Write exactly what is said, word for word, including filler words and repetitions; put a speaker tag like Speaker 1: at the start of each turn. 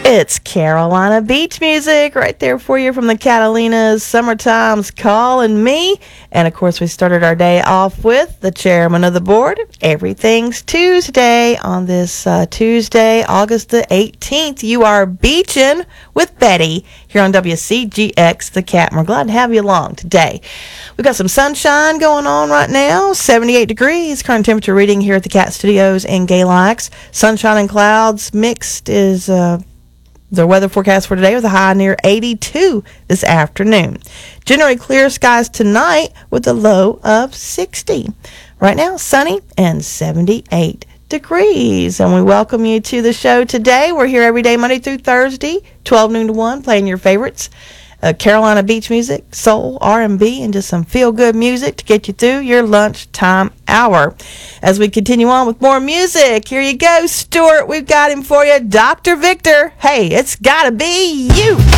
Speaker 1: It's Carolina Beach music right there for you from the Catalinas. Summertime's calling me. And of course, we started our day off with the chairman of the board. Everything's Tuesday on this uh, Tuesday, August the eighteenth. You are beaching with Betty here on W C G X The Cat. And we're glad to have you along today. We've got some sunshine going on right now, seventy-eight degrees. Current temperature reading here at the Cat Studios in Galax. Sunshine and clouds mixed is uh, the weather forecast for today with a high near eighty-two this afternoon. Generally clear skies tonight with a low of sixty. Right now, sunny and seventy-eight degrees. And we welcome you to the show today. We're here every day, Monday through Thursday, twelve noon to one, playing your favorites. Uh, Carolina Beach music, soul, R and B, and just some feel-good music to get you through your lunchtime hour. As we continue on with more music, here you go, Stuart. We've got him for you, Doctor Victor. Hey, it's gotta be you.